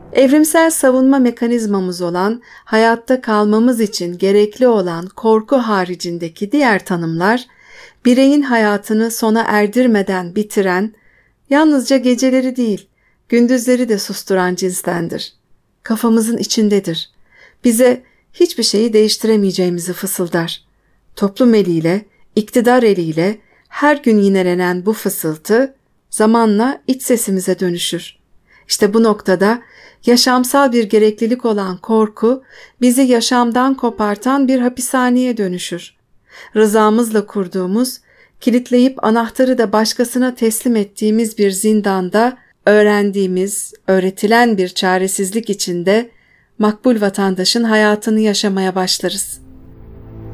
Evrimsel savunma mekanizmamız olan, hayatta kalmamız için gerekli olan korku haricindeki diğer tanımlar, bireyin hayatını sona erdirmeden bitiren, yalnızca geceleri değil, gündüzleri de susturan cinstendir. Kafamızın içindedir. Bize hiçbir şeyi değiştiremeyeceğimizi fısıldar. Toplum eliyle, iktidar eliyle her gün yinelenen bu fısıltı zamanla iç sesimize dönüşür. İşte bu noktada yaşamsal bir gereklilik olan korku bizi yaşamdan kopartan bir hapishaneye dönüşür. Rızamızla kurduğumuz, kilitleyip anahtarı da başkasına teslim ettiğimiz bir zindanda öğrendiğimiz, öğretilen bir çaresizlik içinde makbul vatandaşın hayatını yaşamaya başlarız.